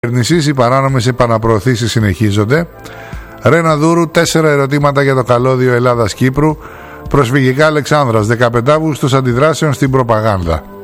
Οι παράνομες επαναπροωθήσεις συνεχίζονται. Ρένα Δούρου, 4 ερωτήματα για το καλώδιο Ελλάδας-Κύπρου. Προσφυγικά Αλεξάνδρας, 15 Αύγουστος αντιδράσεων στην προπαγάνδα.